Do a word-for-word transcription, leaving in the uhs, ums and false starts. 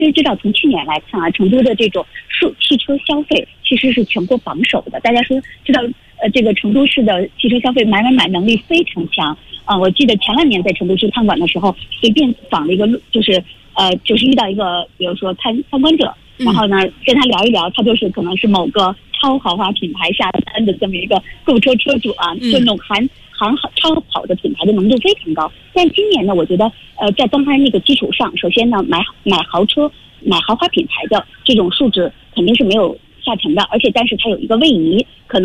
因为知道从去年来看啊，成都的这种数汽车消费其实是全国榜首的。大家说知道，呃，这个成都市的汽车消费买买买能力非常强啊、呃。我记得前两年在成都市看馆的时候，随便访了一个，就是呃，就是遇到一个，比如说参参观者，然后呢跟他聊一聊，他就是可能是某个超豪华品牌下单的这么一个购车车主啊，就那种含。行超跑的品牌的浓度非常高，但今年呢，我觉得呃，在刚才那个基础上，首先呢，买买豪车、买豪华品牌的这种素质肯定是没有下沉的，而且但是它有一个位移，可能。